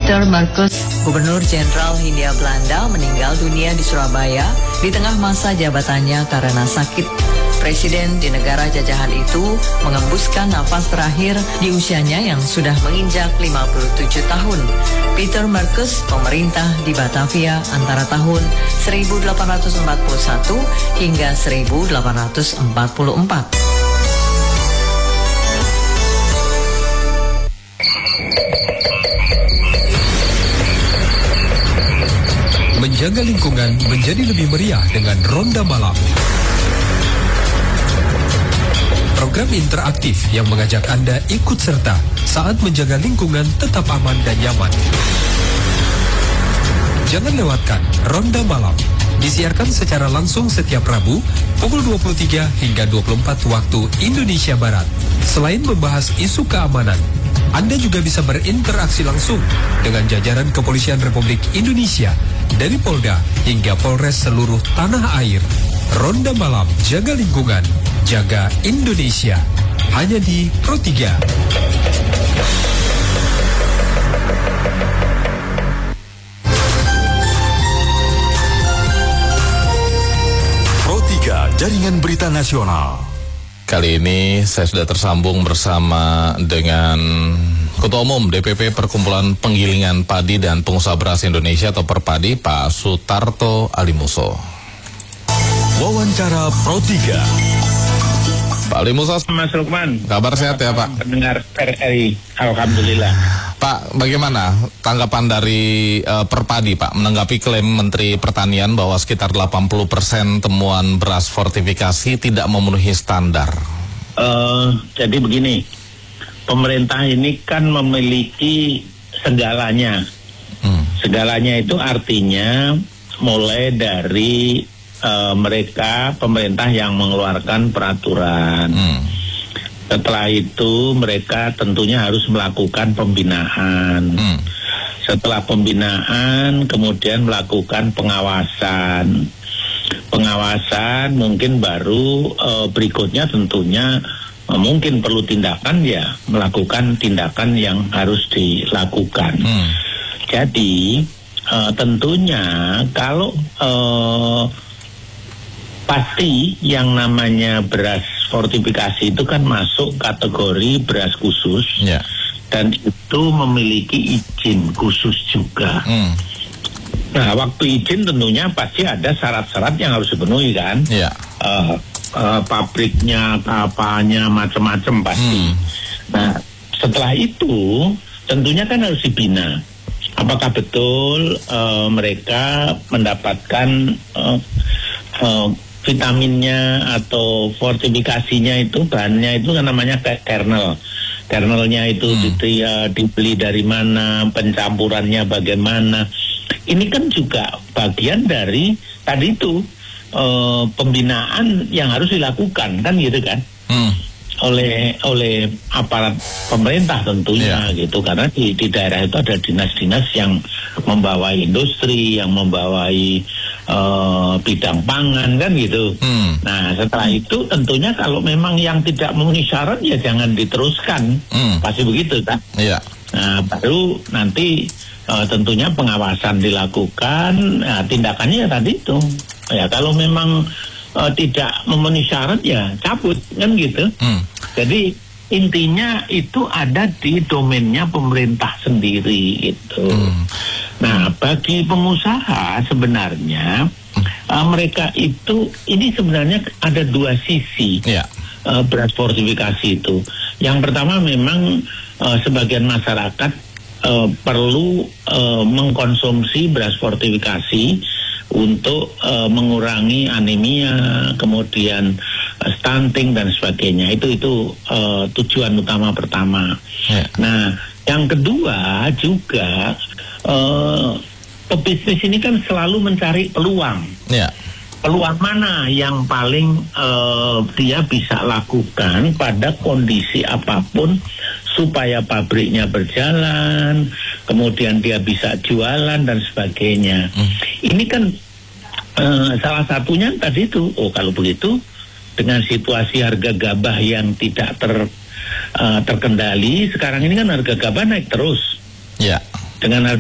Peter Marcus, Gubernur Jenderal Hindia Belanda, meninggal dunia di Surabaya di tengah masa jabatannya karena sakit. Presiden di negara jajahan itu mengembuskan nafas terakhir di usianya yang sudah menginjak 57 tahun. Peter Marcus memerintah di Batavia antara tahun 1841 hingga 1844. Menjaga lingkungan menjadi lebih meriah dengan Ronda Malam. Program interaktif yang mengajak Anda ikut serta saat menjaga lingkungan tetap aman dan nyaman. Jangan lewatkan Ronda Malam. Disiarkan secara langsung setiap Rabu pukul 23 hingga 24 waktu Indonesia Barat. Selain membahas isu keamanan, Anda juga bisa berinteraksi langsung dengan jajaran Kepolisian Republik Indonesia dari Polda hingga Polres seluruh tanah air. Ronda Malam, jaga lingkungan, jaga Indonesia. Hanya di Pro 3. Pro 3, Jaringan Berita Nasional. Kali ini saya sudah tersambung bersama dengan Ketua Umum DPP Perkumpulan Penggilingan Padi dan Pengusaha Beras Indonesia atau Perpadi, Pak Sutarto Alimuso. Wawancara Pro 3. Pak Alimuso, Mas Lukman, kabar sehat ya Pak? Pendengar RRI, Alhamdulillah. Pak, bagaimana tanggapan dari Perpadi Pak menanggapi klaim Menteri Pertanian bahwa sekitar 80% temuan beras fortifikasi tidak memenuhi standar? Jadi begini, pemerintah ini kan memiliki segalanya. Segalanya itu artinya mulai dari mereka pemerintah yang mengeluarkan peraturan. Setelah itu mereka tentunya harus melakukan pembinaan. Setelah pembinaan kemudian melakukan pengawasan. Pengawasan mungkin baru berikutnya tentunya mungkin perlu tindakan, ya melakukan tindakan yang harus dilakukan. Jadi tentunya kalau pasti yang namanya beras fortifikasi itu kan masuk kategori beras khusus, dan itu memiliki izin khusus juga. Nah, waktu izin tentunya pasti ada syarat-syarat yang harus dipenuhi kan, pabriknya, apanya, macam-macam pasti. Nah, setelah itu tentunya kan harus dibina. Apakah betul mereka mendapatkan vitaminnya atau fortifikasinya itu, bahannya itu kan namanya kernel. Kernelnya itu dibeli dari mana, pencampurannya bagaimana. Ini kan juga bagian dari tadi itu pembinaan yang harus dilakukan kan gitu kan. Oleh aparat pemerintah tentunya gitu, karena di daerah itu ada dinas-dinas yang membawai industri, yang membawai bidang pangan kan gitu. Nah, setelah itu tentunya kalau memang yang tidak memenuhi syarat ya jangan diteruskan. Pasti begitu kan. Nah, baru nanti tentunya pengawasan dilakukan. Nah, tindakannya ya tadi itu. Ya kalau memang tidak memenuhi syarat ya cabut kan gitu. Jadi intinya itu ada di domainnya pemerintah sendiri gitu. Nah, bagi pengusaha sebenarnya mereka itu ini sebenarnya ada dua sisi beras fortifikasi itu. Yang pertama memang sebagian masyarakat perlu mengkonsumsi beras fortifikasi untuk mengurangi anemia, kemudian stunting dan sebagainya. Itu tujuan utama pertama. Nah, yang kedua juga pebisnis ini kan selalu mencari peluang. Peluang mana yang paling dia bisa lakukan pada kondisi apapun supaya pabriknya berjalan, kemudian dia bisa jualan dan sebagainya. Ini kan salah satunya tadi itu. Oh, kalau begitu dengan situasi harga gabah yang tidak terkendali, sekarang ini kan harga gabah naik terus. Dengan